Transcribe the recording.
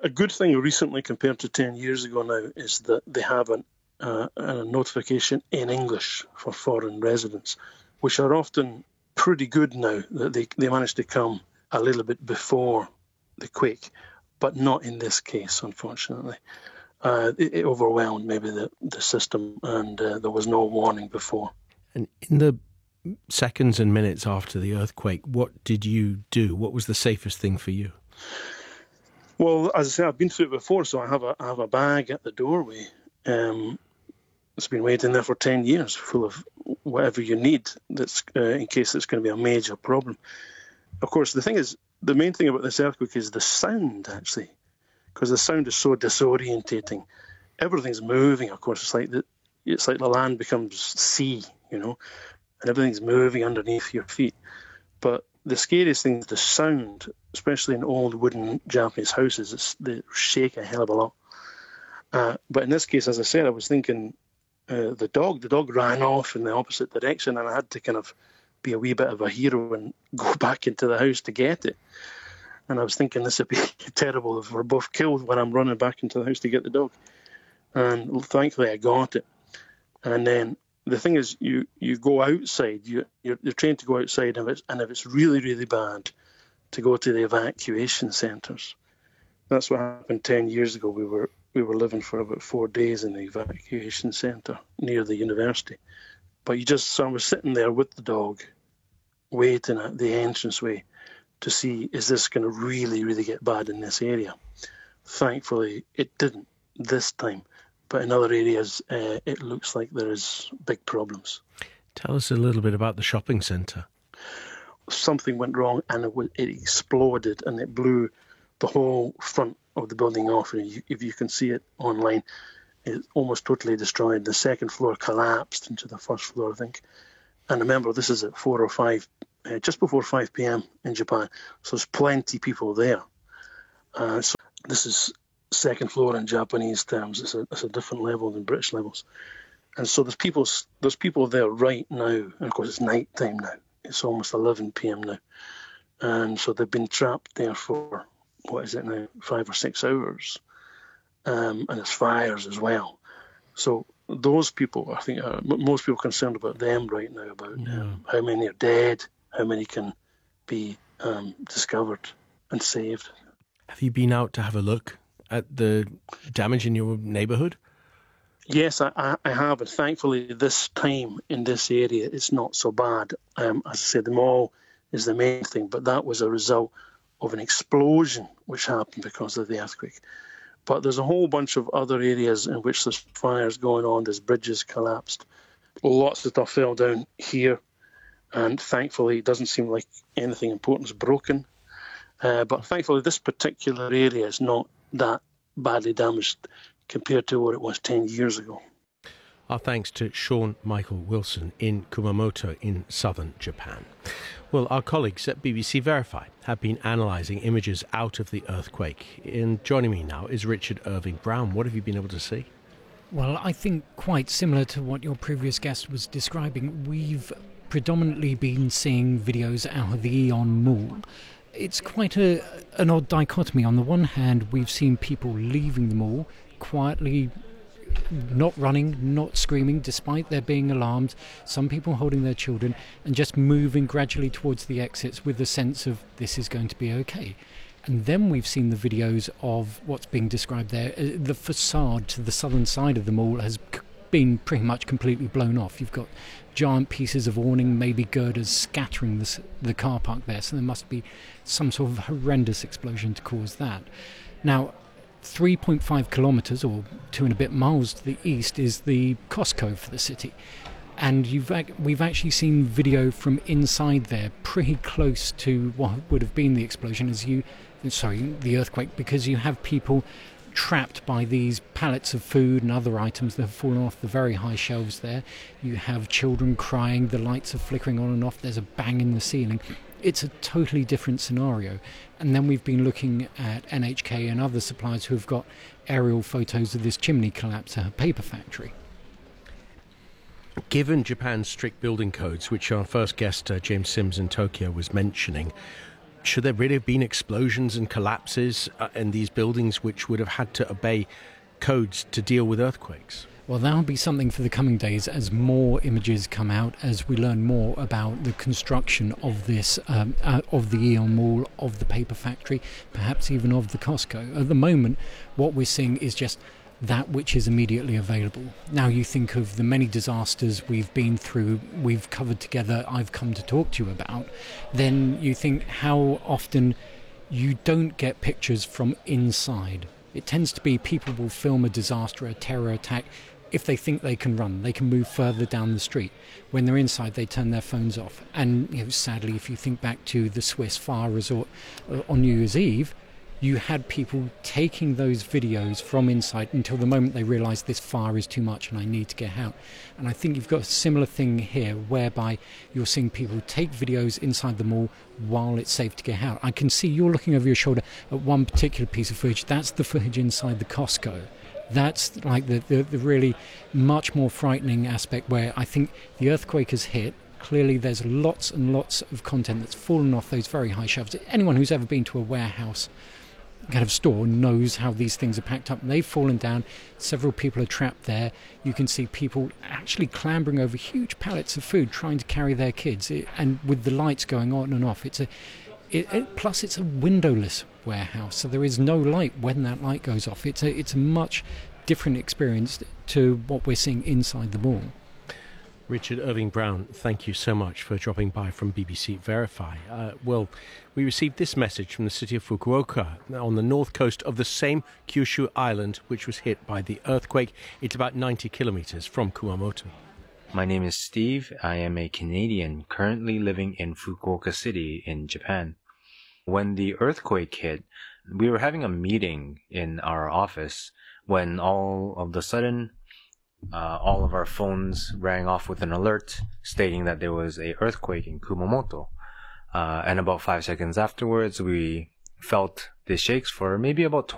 a good thing recently compared to 10 years ago now is that they have a notification in English for foreign residents, which are often pretty good now, that they managed to come a little bit before the quake, but not in this case, unfortunately. It overwhelmed maybe the system, and there was no warning before. And in the seconds and minutes after the earthquake, what did you do? What was the safest thing for you? Well, as I say, I've been through it before, so I have a bag at the doorway. It's been waiting there for 10 years, full of whatever you need that's in case it's going to be a major problem. Of course, the main thing about this earthquake is the sound, actually, because the sound is so disorientating. Everything's moving, of course. It's like the land becomes sea, and everything's moving underneath your feet. But the scariest thing is the sound, especially in old wooden Japanese houses. They shake a hell of a lot. But in this case, as I said, I was thinking the dog ran off in the opposite direction, and I had to kind of be a wee bit of a hero and go back into the house to get it. And I was thinking this would be terrible if we're both killed when I'm running back into the house to get the dog. And thankfully I got it. And then the thing is, you go outside, you're trained to go outside, and if it's really, really bad, to go to the evacuation centres. That's what happened 10 years ago. We were living for about 4 days in the evacuation centre near the university. But so I was sitting there with the dog, waiting at the entranceway to see, is this going to really, really get bad in this area? Thankfully, it didn't this time. But in other areas, it looks like there is big problems. Tell us a little bit about the shopping centre. Something went wrong, and it exploded, and it blew the whole front of the building off. And if you can see it online, it's almost totally destroyed. The second floor collapsed into the first floor, I think. And remember, this is at 4 or 5, just before 5 p.m. in Japan. So there's plenty of people there. So this is second floor in Japanese terms. It's a different level than British levels. And so there's people there right now. And of course, it's night time now. It's almost 11 p.m. now. And so they've been trapped there for, 5 or 6 hours. And there's fires as well. So those people, I think, most people are concerned about them right now, about how many are dead, how many can be discovered and saved. Have you been out to have a look at the damage in your neighbourhood? Yes, I have, and thankfully this time in this area it's not so bad. As I said, the mall is the main thing, but that was a result of an explosion which happened because of the earthquake. But there's a whole bunch of other areas in which there's fires going on, there's bridges collapsed, lots of stuff fell down here, and thankfully it doesn't seem like anything important is broken. But thankfully this particular area is not that badly damaged compared to what it was 10 years ago. Our thanks to Sean Michael Wilson in Kumamoto in southern Japan. Well, our colleagues at BBC Verify have been analysing images out of the earthquake. And joining me now is Richard Irving Brown. What have you been able to see? Well, I think quite similar to what your previous guest was describing. We've predominantly been seeing videos out of the Aeon Mall. It's quite an odd dichotomy. On the one hand, we've seen people leaving the mall quietly, not running, not screaming, despite there being alarmed, some people holding their children, and just moving gradually towards the exits with the sense of this is going to be okay. And then we've seen the videos of what's being described there. The facade to the southern side of the mall has been pretty much completely blown off. You've got giant pieces of awning, maybe girders, scattering the car park there, so there must be some sort of horrendous explosion to cause that. Now, 3.5 kilometres, or 2 and a bit miles to the east, is the Costco for the city. And we've actually seen video from inside there, pretty close to what would have been the explosion, the earthquake, because you have people trapped by these pallets of food and other items that have fallen off the very high shelves there. You have children crying, the lights are flickering on and off, there's a bang in the ceiling. It's a totally different scenario. And then we've been looking at NHK and other suppliers who have got aerial photos of this chimney collapse at a paper factory. Given Japan's strict building codes, which our first guest, James Sims in Tokyo, was mentioning, should there really have been explosions and collapses in these buildings which would have had to obey codes to deal with earthquakes? Well, that'll be something for the coming days as more images come out, as we learn more about the construction of this, of the Aeon Mall, of the paper factory, perhaps even of the Costco. At the moment, what we're seeing is just that which is immediately available. Now you think of the many disasters we've been through, we've covered together, I've come to talk to you about, then you think how often you don't get pictures from inside. It tends to be people will film a disaster, a terror attack. If they think they can run, they can move further down the street. When they're inside, they turn their phones off. And sadly, if you think back to the Swiss fire resort on New Year's Eve, you had people taking those videos from inside until the moment they realised this fire is too much and I need to get out. And I think you've got a similar thing here whereby you're seeing people take videos inside the mall while it's safe to get out. I can see you're looking over your shoulder at one particular piece of footage. That's the footage inside the Costco. That's like the really much more frightening aspect where I think the earthquake has hit. Clearly there's lots and lots of content that's fallen off those very high shelves. Anyone who's ever been to a warehouse kind of store knows how these things are packed up. They've fallen down. Several people are trapped there. You can see people actually clambering over huge pallets of food trying to carry their kids, and with the lights going on and off. Plus it's a windowless warehouse, so there is no light when that light goes off. It's a much different experience to what we're seeing inside the mall. Richard Irving-Brown, thank you so much for dropping by from BBC Verify. Well, we received this message from the city of Fukuoka on the north coast of the same Kyushu island which was hit by the earthquake. It's about 90 kilometers from Kumamoto. My name is Steve. I am a Canadian currently living in Fukuoka City in Japan. When the earthquake hit, we were having a meeting in our office when all of a sudden all of our phones rang off with an alert stating that there was an earthquake in Kumamoto. And about 5 seconds afterwards, we felt the shakes for maybe about